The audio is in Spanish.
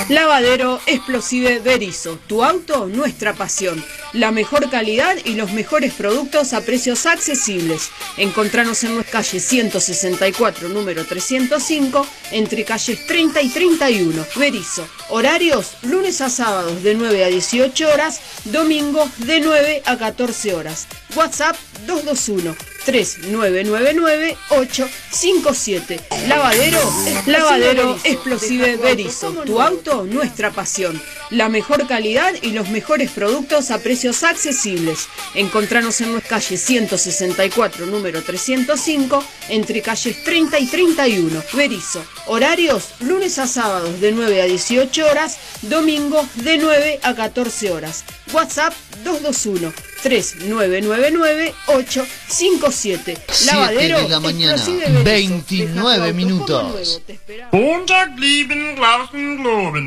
Lavadero Explosive Berisso, tu auto, nuestra pasión. La mejor calidad y los mejores productos a precios accesibles. Encontranos en nuestra calle 164, número 305, entre calles 30 y 31. Berisso. Horarios, lunes a sábados de 9 a 18 horas, domingos de 9 a 14 horas. WhatsApp 221-3999-857. Lavadero Explosive Berisso, tu auto, nuestra pasión. La mejor calidad y los mejores productos a precios accesibles. Encontranos en nuestra calle 164, número 305, entre calles 30 y 31. Berisso. Horarios, lunes a sábados de 9 a 18 horas, domingos de 9 a 14 horas. WhatsApp 221-3999-857. Lavadero de la mañana, 29 minutos. Montag lieben, Glauben, Globen.